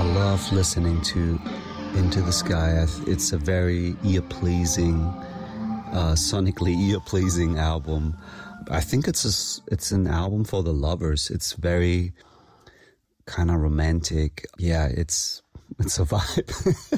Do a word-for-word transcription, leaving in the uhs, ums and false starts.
love listening to Into the Sky. It's a very ear-pleasing, uh, sonically ear-pleasing album. I think it's a, it's an album for the lovers. It's very kind of romantic. Yeah, it's it's a vibe.